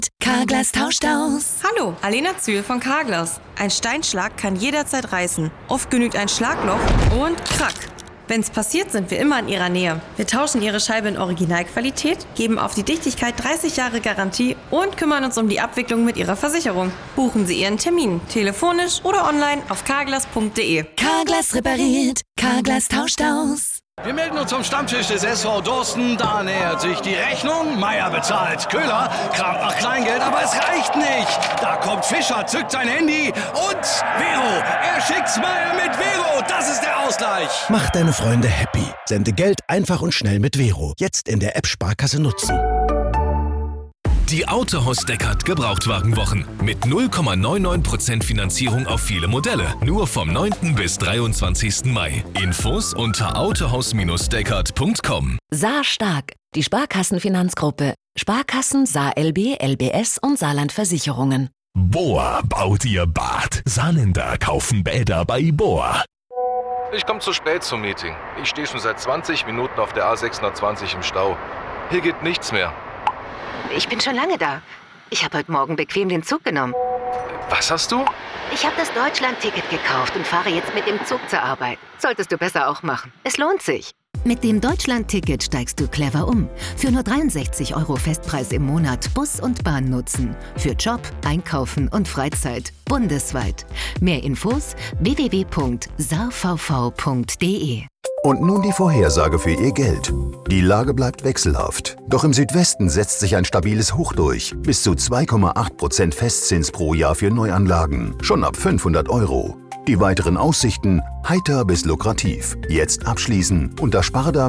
Carglass tauscht aus. Hallo, Alena Zühl von Carglass. Ein Steinschlag kann jederzeit reißen. Oft genügt ein Schlagloch und krack. Wenn's passiert, sind wir immer in Ihrer Nähe. Wir tauschen Ihre Scheibe in Originalqualität, geben auf die Dichtigkeit 30 Jahre Garantie und kümmern uns um die Abwicklung mit Ihrer Versicherung. Buchen Sie Ihren Termin, telefonisch oder online auf carglass.de. Carglass repariert, Carglass tauscht aus. Wir melden uns zum Stammtisch des SV Dorsten. Da nähert sich die Rechnung. Meier bezahlt. Köhler kramt nach Kleingeld, aber es reicht nicht. Da kommt Fischer, zückt sein Handy und Vero. Er schickt's Meier mit Vero. Das ist der Ausgleich. Mach deine Freunde happy. Sende Geld einfach und schnell mit Vero. Jetzt in der App Sparkasse nutzen. Die Autohaus Deckert Gebrauchtwagenwochen mit 0,99% Finanzierung auf viele Modelle. Nur vom 9. bis 23. Mai. Infos unter autohaus-deckert.com. Saar Stark, die Sparkassenfinanzgruppe. Sparkassen, Saar LB, LBS und Saarland Versicherungen. Boa baut ihr Bad. Saarländer kaufen Bäder bei Boa. Ich komme zu spät zum Meeting. Ich stehe schon seit 20 Minuten auf der A620 im Stau. Hier geht nichts mehr. Ich bin schon lange da. Ich habe heute Morgen bequem den Zug genommen. Was hast du? Ich habe das Deutschland-Ticket gekauft und fahre jetzt mit dem Zug zur Arbeit. Solltest du besser auch machen. Es lohnt sich. Mit dem Deutschland-Ticket steigst du clever um. Für nur 63 € Festpreis im Monat Bus und Bahn nutzen. Für Job, Einkaufen und Freizeit. Bundesweit. Mehr Infos www.saarvv.de. Und nun die Vorhersage für Ihr Geld. Die Lage bleibt wechselhaft. Doch im Südwesten setzt sich ein stabiles Hoch durch. Bis zu 2,8% Festzins pro Jahr für Neuanlagen. Schon ab 500 €. Die weiteren Aussichten heiter bis lukrativ. Jetzt abschließen unter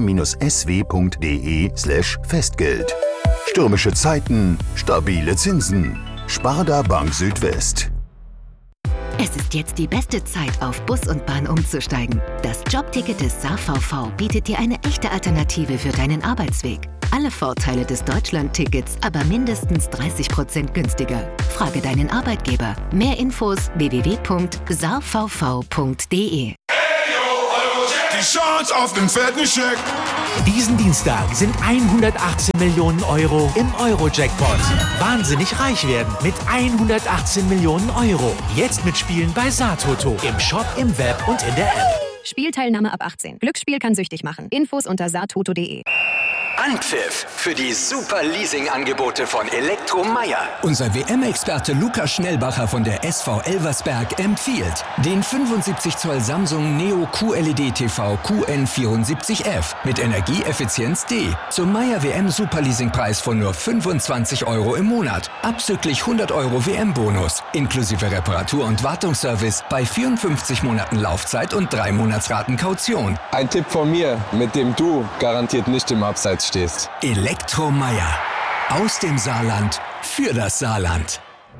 sparda-sw.de/Festgeld. Stürmische Zeiten, stabile Zinsen. Sparda Bank Südwest. Es ist jetzt die beste Zeit, auf Bus und Bahn umzusteigen. Das Jobticket des SaarVV bietet dir eine echte Alternative für deinen Arbeitsweg. Alle Vorteile des Deutschland-Tickets, aber mindestens 30% günstiger. Frage deinen Arbeitgeber. Mehr Infos www.saarvv.de. Die Chance auf den fetten Scheck. Diesen Dienstag sind 118 Millionen € im Euro-Jackpot. Wahnsinnig reich werden mit 118 Millionen €. Jetzt mitspielen bei Saartoto. Im Shop, im Web und in der App. Spielteilnahme ab 18. Glücksspiel kann süchtig machen. Infos unter saartoto.de. Anpfiff für die super Leasing-Angebote von Elektro Meier. Unser WM-Experte Lukas Schnellbacher von der SV Elversberg empfiehlt den 75 Zoll Samsung Neo QLED TV QN74F mit Energieeffizienz D zum Meier WM Superleasing-Preis von nur 25 € im Monat. Abzüglich 100 € WM-Bonus, inklusive Reparatur- und Wartungsservice bei 54 Monaten Laufzeit und 3 Monatsraten Kaution. Ein Tipp von mir, mit dem du garantiert nicht im Abseits stehst. Elektro Meier. Aus dem Saarland für das Saarland.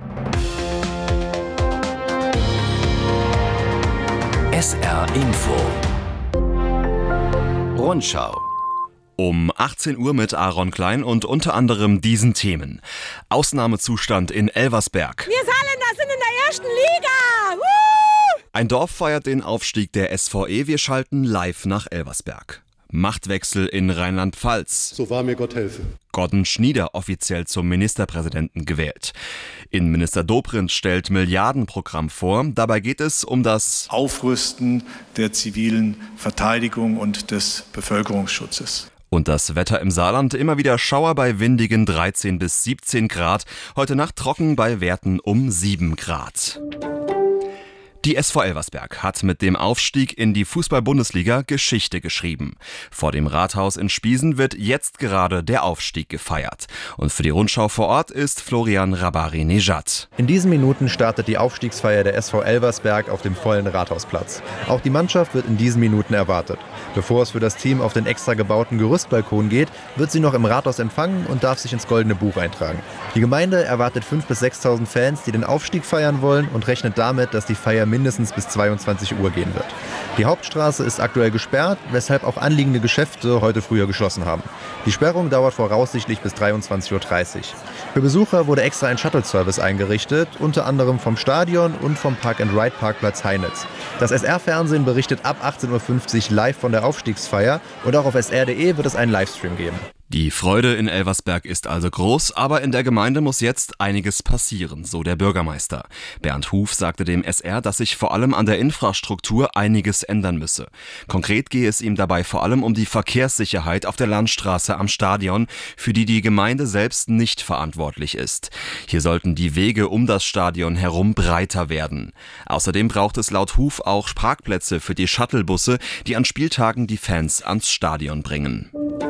SR Info. Rundschau. Um 18 Uhr mit Aaron Klein und unter anderem diesen Themen. Ausnahmezustand in Elversberg. Wir Saarländer sind in der ersten Liga! Ein Dorf feiert den Aufstieg der SVE. Wir schalten live nach Elversberg. Machtwechsel in Rheinland-Pfalz. So wahr mir Gott helfe. Gordon Schnieder offiziell zum Ministerpräsidenten gewählt. Innenminister Dobrindt stellt Milliardenprogramm vor. Dabei geht es um das Aufrüsten der zivilen Verteidigung und des Bevölkerungsschutzes. Und das Wetter im Saarland, immer wieder Schauer bei windigen 13 bis 17 Grad. Heute Nacht trocken bei Werten um 7 Grad. Die SV Elversberg hat mit dem Aufstieg in die Fußball-Bundesliga Geschichte geschrieben. Vor dem Rathaus in Spiesen wird jetzt gerade der Aufstieg gefeiert. Und für die Rundschau vor Ort ist Florian Rabari-Nejad. In diesen Minuten startet die Aufstiegsfeier der SV Elversberg auf dem vollen Rathausplatz. Auch die Mannschaft wird in diesen Minuten erwartet. Bevor es für das Team auf den extra gebauten Gerüstbalkon geht, wird sie noch im Rathaus empfangen und darf sich ins Goldene Buch eintragen. Die Gemeinde erwartet 5.000 bis 6.000 Fans, die den Aufstieg feiern wollen und rechnet damit, dass die Feier mindestens bis 22 Uhr gehen wird. Die Hauptstraße ist aktuell gesperrt, weshalb auch anliegende Geschäfte heute früher geschlossen haben. Die Sperrung dauert voraussichtlich bis 23.30 Uhr. Für Besucher wurde extra ein Shuttle-Service eingerichtet, unter anderem vom Stadion und vom Park-and-Ride-Parkplatz Heinitz. Das SR-Fernsehen berichtet ab 18.50 Uhr live von der Aufstiegsfeier und auch auf sr.de wird es einen Livestream geben. Die Freude in Elversberg ist also groß, aber in der Gemeinde muss jetzt einiges passieren, so der Bürgermeister. Bernd Huf sagte dem SR, dass sich vor allem an der Infrastruktur einiges ändern müsse. Konkret gehe es ihm dabei vor allem um die Verkehrssicherheit auf der Landstraße am Stadion, für die die Gemeinde selbst nicht verantwortlich ist. Hier sollten die Wege um das Stadion herum breiter werden. Außerdem braucht es laut Huf auch Parkplätze für die Shuttlebusse, die an Spieltagen die Fans ans Stadion bringen.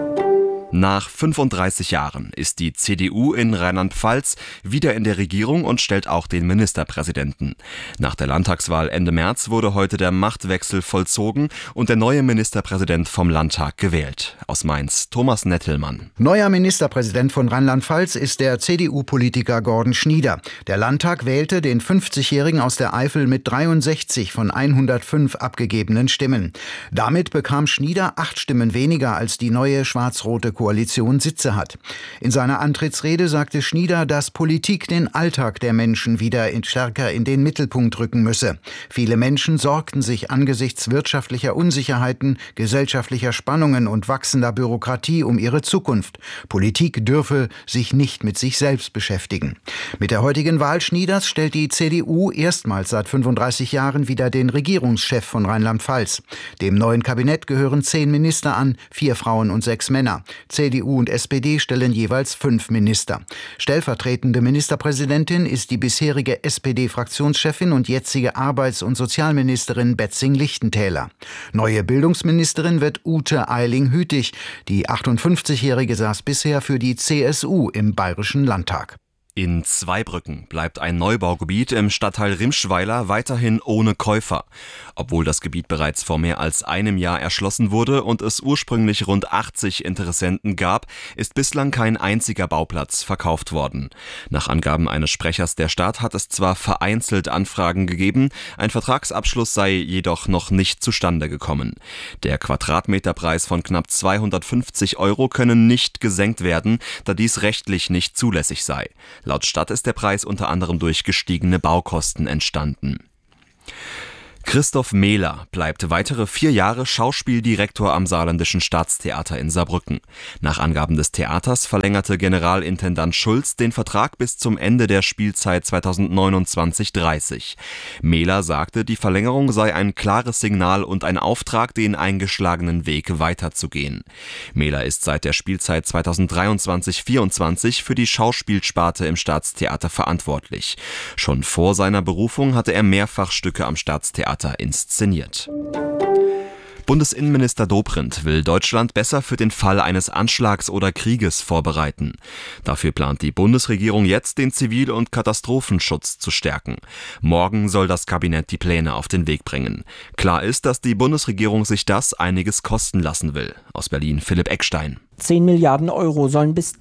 Nach 35 Jahren ist die CDU in Rheinland-Pfalz wieder in der Regierung und stellt auch den Ministerpräsidenten. Nach der Landtagswahl Ende März wurde heute der Machtwechsel vollzogen und der neue Ministerpräsident vom Landtag gewählt. Aus Mainz, Thomas Nettelmann. Neuer Ministerpräsident von Rheinland-Pfalz ist der CDU-Politiker Gordon Schnieder. Der Landtag wählte den 50-Jährigen aus der Eifel mit 63 von 105 abgegebenen Stimmen. Damit bekam Schnieder 8 Stimmen weniger als die neue schwarz-rote Koalition Sitze hat. In seiner Antrittsrede sagte Schnieder, dass Politik den Alltag der Menschen wieder stärker in den Mittelpunkt rücken müsse. Viele Menschen sorgten sich angesichts wirtschaftlicher Unsicherheiten, gesellschaftlicher Spannungen und wachsender Bürokratie um ihre Zukunft. Politik dürfe sich nicht mit sich selbst beschäftigen. Mit der heutigen Wahl Schnieders stellt die CDU erstmals seit 35 Jahren wieder den Regierungschef von Rheinland-Pfalz. Dem neuen Kabinett gehören 10 Minister an, 4 Frauen und 6 Männer. CDU und SPD stellen jeweils 5 Minister. Stellvertretende Ministerpräsidentin ist die bisherige SPD-Fraktionschefin und jetzige Arbeits- und Sozialministerin Betzing-Lichtentäler. Neue Bildungsministerin wird Ute Eiling-Hütig. Die 58-Jährige saß bisher für die CSU im Bayerischen Landtag. In Zweibrücken bleibt ein Neubaugebiet im Stadtteil Rimschweiler weiterhin ohne Käufer. Obwohl das Gebiet bereits vor mehr als einem Jahr erschlossen wurde und es ursprünglich rund 80 Interessenten gab, ist bislang kein einziger Bauplatz verkauft worden. Nach Angaben eines Sprechers der Stadt hat es zwar vereinzelt Anfragen gegeben, ein Vertragsabschluss sei jedoch noch nicht zustande gekommen. Der Quadratmeterpreis von knapp 250 € könne nicht gesenkt werden, da dies rechtlich nicht zulässig sei. Laut Stadt ist der Preis unter anderem durch gestiegene Baukosten entstanden. Christoph Mehler bleibt weitere 4 Jahre Schauspieldirektor am Saarländischen Staatstheater in Saarbrücken. Nach Angaben des Theaters verlängerte Generalintendant Schulz den Vertrag bis zum Ende der Spielzeit 2029/30. Mehler sagte, die Verlängerung sei ein klares Signal und ein Auftrag, den eingeschlagenen Weg weiterzugehen. Mehler ist seit der Spielzeit 2023/24 für die Schauspielsparte im Staatstheater verantwortlich. Schon vor seiner Berufung hatte er mehrfach Stücke am Staatstheater inszeniert. Bundesinnenminister Dobrindt will Deutschland besser für den Fall eines Anschlags oder Krieges vorbereiten. Dafür plant die Bundesregierung jetzt, den Zivil- und Katastrophenschutz zu stärken. Morgen soll das Kabinett die Pläne auf den Weg bringen. Klar ist, dass die Bundesregierung sich das einiges kosten lassen will. Aus Berlin Philipp Eckstein. 10 Milliarden € sollen bis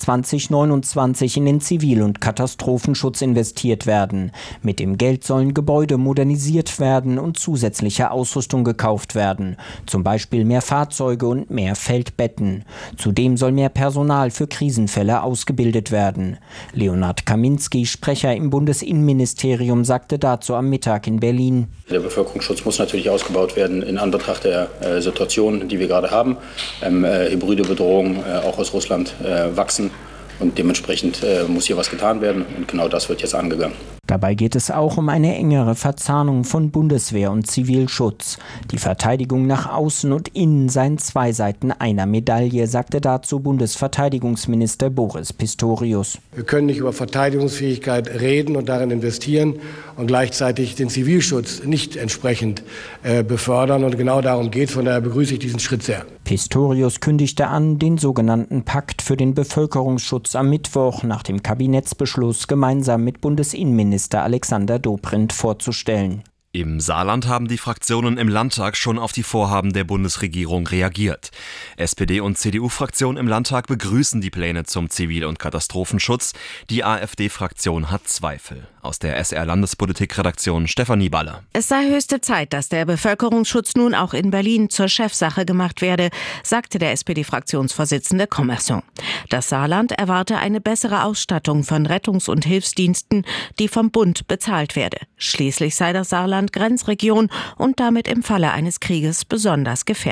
2029 in den Zivil- und Katastrophenschutz investiert werden. Mit dem Geld sollen Gebäude modernisiert werden und zusätzliche Ausrüstung gekauft werden. Zum Beispiel mehr Fahrzeuge und mehr Feldbetten. Zudem soll mehr Personal für Krisenfälle ausgebildet werden. Leonhard Kaminski, Sprecher im Bundesinnenministerium, sagte dazu am Mittag in Berlin: Der Bevölkerungsschutz muss natürlich ausgebaut werden in Anbetracht der Situation, die wir gerade haben. Hybride Bedrohungen auch aus Russland wachsen und dementsprechend muss hier was getan werden und genau das wird jetzt angegangen. Dabei geht es auch um eine engere Verzahnung von Bundeswehr und Zivilschutz. Die Verteidigung nach außen und innen seien 2 Seiten einer Medaille, sagte dazu Bundesverteidigungsminister Boris Pistorius. Wir können nicht über Verteidigungsfähigkeit reden und darin investieren und gleichzeitig den Zivilschutz nicht entsprechend befördern. Und genau darum geht es. Von daher begrüße ich diesen Schritt sehr. Pistorius kündigte an, den sogenannten Pakt für den Bevölkerungsschutz am Mittwoch nach dem Kabinettsbeschluss gemeinsam mit Bundesinnenminister Alexander Dobrindt vorzustellen. Im Saarland haben die Fraktionen im Landtag schon auf die Vorhaben der Bundesregierung reagiert. SPD- und CDU-Fraktion im Landtag begrüßen die Pläne zum Zivil- und Katastrophenschutz. Die AfD-Fraktion hat Zweifel. Aus der SR-Landespolitik-Redaktion Stefanie Baller. Es sei höchste Zeit, dass der Bevölkerungsschutz nun auch in Berlin zur Chefsache gemacht werde, sagte der SPD-Fraktionsvorsitzende Commerson. Das Saarland erwarte eine bessere Ausstattung von Rettungs- und Hilfsdiensten, die vom Bund bezahlt werde. Schließlich sei das Saarland Grenzregion und damit im Falle eines Krieges besonders gefährdet.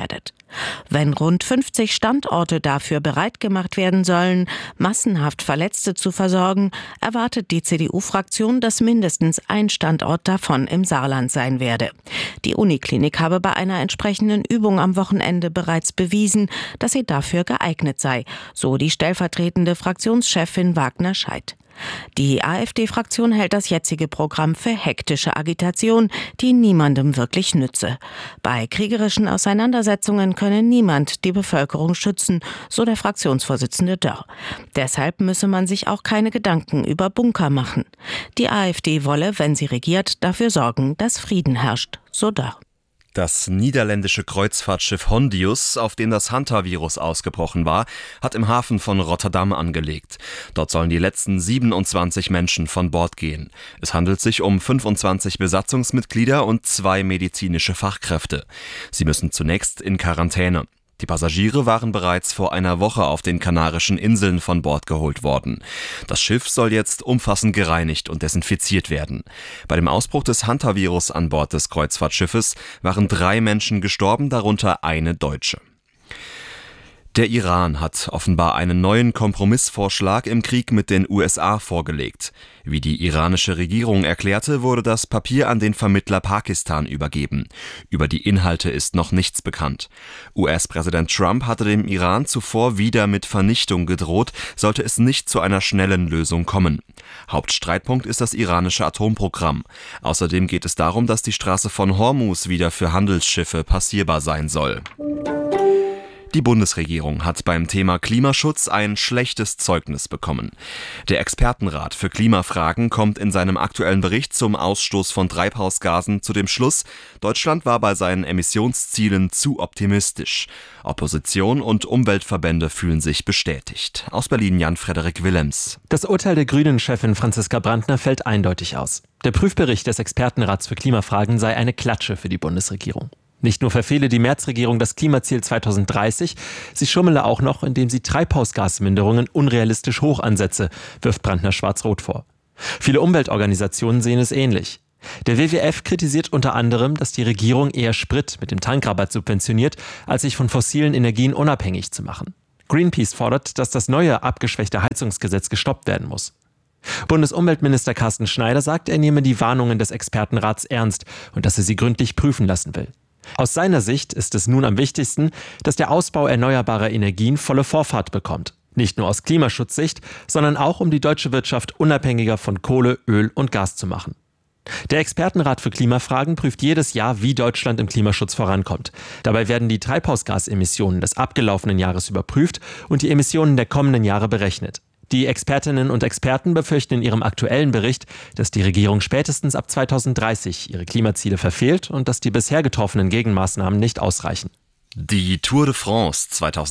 Wenn rund 50 Standorte dafür bereit gemacht werden sollen, massenhaft Verletzte zu versorgen, erwartet die CDU-Fraktion, dass mindestens ein Standort davon im Saarland sein werde. Die Uniklinik habe bei einer entsprechenden Übung am Wochenende bereits bewiesen, dass sie dafür geeignet sei, so die stellvertretende Fraktionschefin Wagner-Scheidt. Die AfD-Fraktion hält das jetzige Programm für hektische Agitation, die niemandem wirklich nütze. Bei kriegerischen Auseinandersetzungen könne niemand die Bevölkerung schützen, so der Fraktionsvorsitzende Dörr. Deshalb müsse man sich auch keine Gedanken über Bunker machen. Die AfD wolle, wenn sie regiert, dafür sorgen, dass Frieden herrscht, so Dörr. Das niederländische Kreuzfahrtschiff Hondius, auf dem das Hantavirus ausgebrochen war, hat im Hafen von Rotterdam angelegt. Dort sollen die letzten 27 Menschen von Bord gehen. Es handelt sich um 25 Besatzungsmitglieder und 2 medizinische Fachkräfte. Sie müssen zunächst in Quarantäne. Die Passagiere waren bereits vor einer Woche auf den Kanarischen Inseln von Bord geholt worden. Das Schiff soll jetzt umfassend gereinigt und desinfiziert werden. Bei dem Ausbruch des Hantavirus an Bord des Kreuzfahrtschiffes waren 3 Menschen gestorben, darunter eine Deutsche. Der Iran hat offenbar einen neuen Kompromissvorschlag im Krieg mit den USA vorgelegt. Wie die iranische Regierung erklärte, wurde das Papier an den Vermittler Pakistan übergeben. Über die Inhalte ist noch nichts bekannt. US-Präsident Trump hatte dem Iran zuvor wieder mit Vernichtung gedroht, sollte es nicht zu einer schnellen Lösung kommen. Hauptstreitpunkt ist das iranische Atomprogramm. Außerdem geht es darum, dass die Straße von Hormuz wieder für Handelsschiffe passierbar sein soll. Die Bundesregierung hat beim Thema Klimaschutz ein schlechtes Zeugnis bekommen. Der Expertenrat für Klimafragen kommt in seinem aktuellen Bericht zum Ausstoß von Treibhausgasen zu dem Schluss, Deutschland war bei seinen Emissionszielen zu optimistisch. Opposition und Umweltverbände fühlen sich bestätigt. Aus Berlin Jan-Frederik Willems. Das Urteil der Grünen-Chefin Franziska Brandner fällt eindeutig aus. Der Prüfbericht des Expertenrats für Klimafragen sei eine Klatsche für die Bundesregierung. Nicht nur verfehle die Merz-Regierung das Klimaziel 2030, sie schummele auch noch, indem sie Treibhausgasminderungen unrealistisch hoch ansetze, wirft Brandner schwarz-rot vor. Viele Umweltorganisationen sehen es ähnlich. Der WWF kritisiert unter anderem, dass die Regierung eher Sprit mit dem Tankrabatt subventioniert, als sich von fossilen Energien unabhängig zu machen. Greenpeace fordert, dass das neue abgeschwächte Heizungsgesetz gestoppt werden muss. Bundesumweltminister Carsten Schneider sagt, er nehme die Warnungen des Expertenrats ernst und dass er sie gründlich prüfen lassen will. Aus seiner Sicht ist es nun am wichtigsten, dass der Ausbau erneuerbarer Energien volle Vorfahrt bekommt. Nicht nur aus Klimaschutzsicht, sondern auch, um die deutsche Wirtschaft unabhängiger von Kohle, Öl und Gas zu machen. Der Expertenrat für Klimafragen prüft jedes Jahr, wie Deutschland im Klimaschutz vorankommt. Dabei werden die Treibhausgasemissionen des abgelaufenen Jahres überprüft und die Emissionen der kommenden Jahre berechnet. Die Expertinnen und Experten befürchten in ihrem aktuellen Bericht, dass die Regierung spätestens ab 2030 ihre Klimaziele verfehlt und dass die bisher getroffenen Gegenmaßnahmen nicht ausreichen. Die Tour de France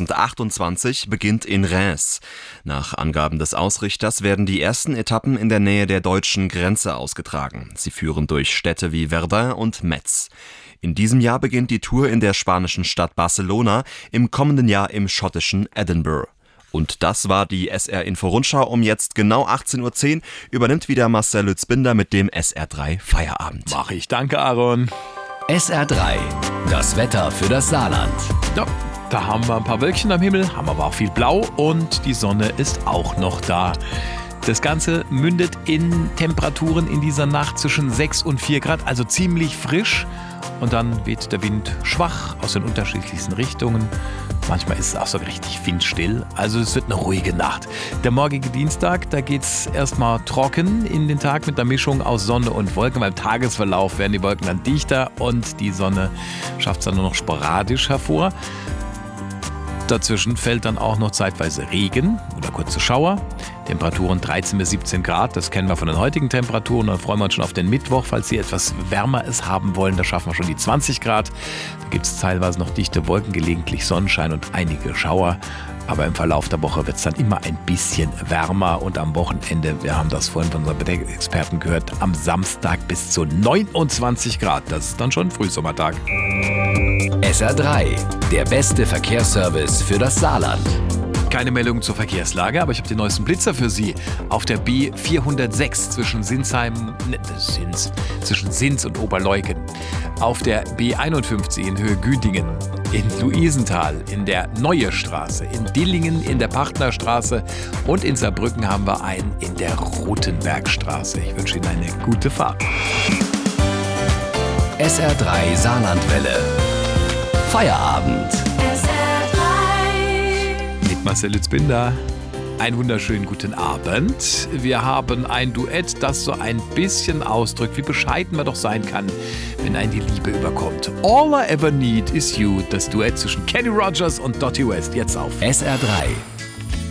2028 beginnt in Reims. Nach Angaben des Ausrichters werden die ersten Etappen in der Nähe der deutschen Grenze ausgetragen. Sie führen durch Städte wie Verdun und Metz. In diesem Jahr beginnt die Tour in der spanischen Stadt Barcelona, im kommenden Jahr im schottischen Edinburgh. Und das war die SR-Info-Rundschau. Um jetzt genau 18.10 Uhr übernimmt wieder Marcel Lützbinder mit dem SR3 Feierabend. Mach ich, danke Aaron. SR3, das Wetter für das Saarland. Ja, da haben wir ein paar Wölkchen am Himmel, haben aber auch viel Blau und die Sonne ist auch noch da. Das Ganze mündet in Temperaturen in dieser Nacht zwischen 6 und 4 Grad, also ziemlich frisch. Und dann weht der Wind schwach aus den unterschiedlichsten Richtungen. Manchmal ist es auch so richtig windstill, also es wird eine ruhige Nacht. Der morgige Dienstag, da geht es erstmal trocken in den Tag mit einer Mischung aus Sonne und Wolken. Beim Tagesverlauf werden die Wolken dann dichter und die Sonne schafft es dann nur noch sporadisch hervor. Dazwischen fällt dann auch noch zeitweise Regen oder kurze Schauer. Temperaturen 13 bis 17 Grad, das kennen wir von den heutigen Temperaturen. Dann freuen wir uns schon auf den Mittwoch, falls Sie etwas wärmer es haben wollen. Da schaffen wir schon die 20 Grad. Da gibt es teilweise noch dichte Wolken, gelegentlich Sonnenschein und einige Schauer. Aber im Verlauf der Woche wird es dann immer ein bisschen wärmer. Und am Wochenende, wir haben das vorhin von unseren Experten gehört, am Samstag bis zu 29 Grad. Das ist dann schon Frühsommertag. SR3, der beste Verkehrsservice für das Saarland. keine Meldung zur Verkehrslage, aber ich habe den neuesten Blitzer für Sie. Auf der B406 zwischen zwischen Sins und Oberleuken. Auf der B51 in Höhe Güdingen. In Luisenthal, in der Neue Straße, in Dillingen, in der Partnerstraße und in Saarbrücken haben wir einen in der Rutenbergstraße. Ich wünsche Ihnen eine gute Fahrt. SR3 Saarlandwelle. Feierabend. Mit Marcel Litzbinder. Einen wunderschönen guten Abend. Wir haben ein Duett, das so ein bisschen ausdrückt, wie bescheiden man doch sein kann, wenn einen die Liebe überkommt. All I Ever Need Is You, das Duett zwischen Kenny Rogers und Dottie West, jetzt auf SR3.